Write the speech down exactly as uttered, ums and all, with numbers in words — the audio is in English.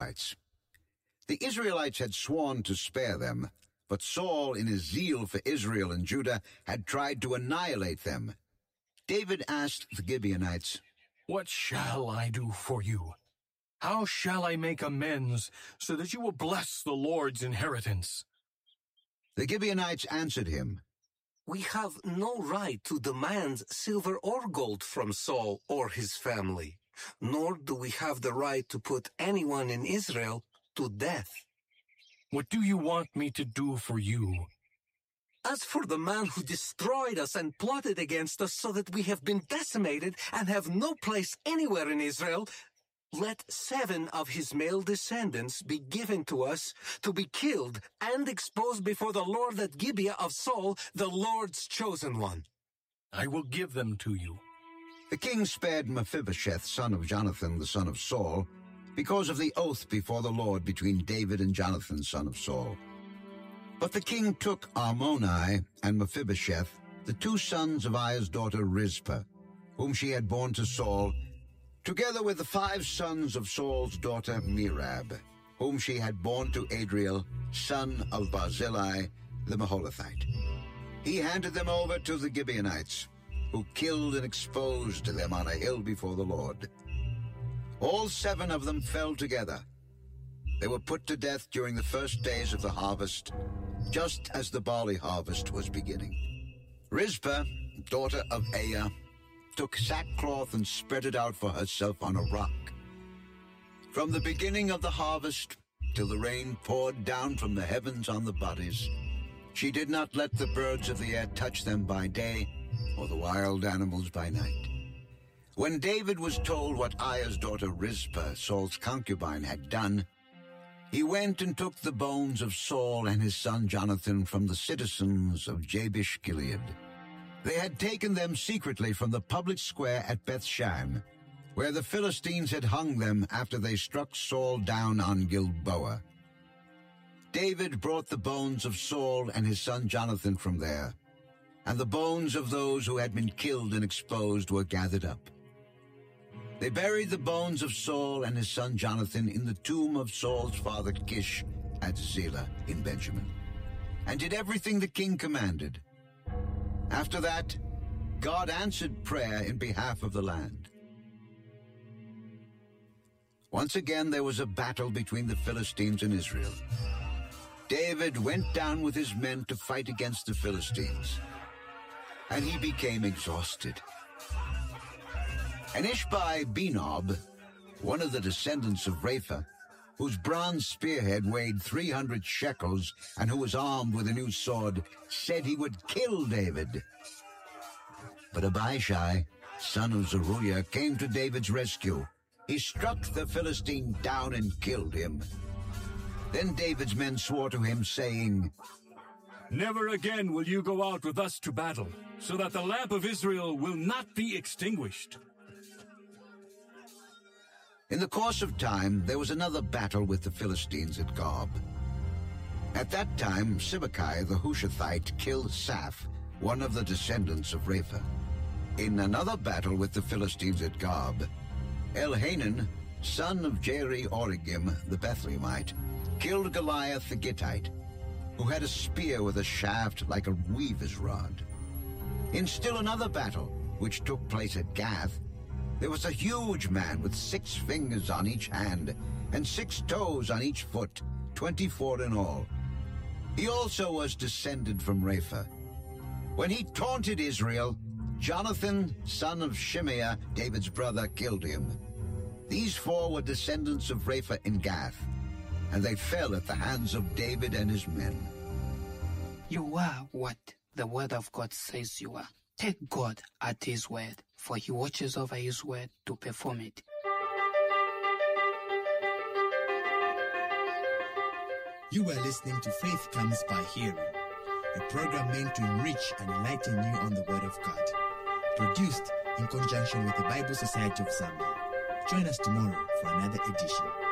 Israelites. The Israelites had sworn to spare them, but Saul, in his zeal for Israel and Judah, had tried to annihilate them. David asked the Gibeonites, "What shall I do for you? How shall I make amends so that you will bless the Lord's inheritance?" The Gibeonites answered him, "We have no right to demand silver or gold from Saul or his family, nor do we have the right to put anyone in Israel to death." "What do you want me to do for you?" "As for the man who destroyed us and plotted against us so that we have been decimated and have no place anywhere in Israel, let seven of his male descendants be given to us to be killed and exposed before the Lord at Gibeah of Saul, the Lord's chosen one." "I will give them to you." The king spared Mephibosheth, son of Jonathan, the son of Saul, because of the oath before the Lord between David and Jonathan, son of Saul. But the king took Armoni and Mephibosheth, the two sons of Aiah's daughter Rizpah, whom she had borne to Saul, together with the five sons of Saul's daughter Merab, whom she had borne to Adriel, son of Barzillai the Maholathite. He handed them over to the Gibeonites, who killed and exposed them on a hill before the Lord. All seven of them fell together. They were put to death during the first days of the harvest, just as the barley harvest was beginning. Rizpah, daughter of Aiah, took sackcloth and spread it out for herself on a rock. From the beginning of the harvest till the rain poured down from the heavens on the bodies, she did not let the birds of the air touch them by day, or the wild animals by night. When David was told what Aiah's daughter Rizpah, Saul's concubine, had done, he went and took the bones of Saul and his son Jonathan from the citizens of Jabesh Gilead. They had taken them secretly from the public square at Bethshan, where the Philistines had hung them after they struck Saul down on Gilboa. David brought the bones of Saul and his son Jonathan from there, and the bones of those who had been killed and exposed were gathered up. They buried the bones of Saul and his son Jonathan in the tomb of Saul's father Kish at Zelah in Benjamin, and did everything the king commanded. After that, God answered prayer in behalf of the land. Once again there was a battle between the Philistines and Israel. David went down with his men to fight against the Philistines, and he became exhausted. And Ishbi-Benob, one of the descendants of Rapha, whose bronze spearhead weighed three hundred shekels and who was armed with a new sword, said he would kill David. But Abishai, son of Zeruiah, came to David's rescue. He struck the Philistine down and killed him. Then David's men swore to him, saying, "Never again will you go out with us to battle, so that the lamp of Israel will not be extinguished." In the course of time, there was another battle with the Philistines at Gob. At that time, Sibbecai the Hushathite killed Saph, one of the descendants of Rapha. In another battle with the Philistines at Gob, Elhanan, son of Jeri-Oregim the Bethlehemite, killed Goliath the Gittite, who had a spear with a shaft like a weaver's rod. In still another battle, which took place at Gath, there was a huge man with six fingers on each hand and six toes on each foot, twenty-four in all. He also was descended from Rapha. When he taunted Israel, Jonathan, son of Shimeah, David's brother, killed him. These four were descendants of Rapha in Gath, and they fell at the hands of David and his men. You are what the word of God says you are. Take God at his word, for he watches over his word to perform it. You are listening to Faith Comes by Hearing, a program meant to enrich and enlighten you on the Word of God. Produced in conjunction with the Bible Society of Zambia. Join us tomorrow for another edition.